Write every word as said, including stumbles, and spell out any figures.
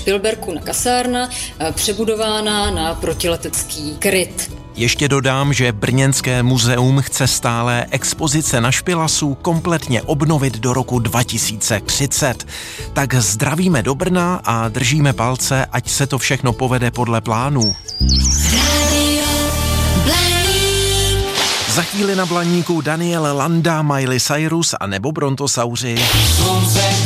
Špilberku na kasárna, přebudována na protiletecký kryt. Ještě dodám, že Brněnské muzeum chce stále expozice na Špilasu kompletně obnovit do roku dva tisíce třicet. Tak zdravíme do Brna a držíme palce, ať se to všechno povede podle plánů. Za chvíli na Blaníku Daniel Landa, Miley Cyrus a nebo Brontosauři.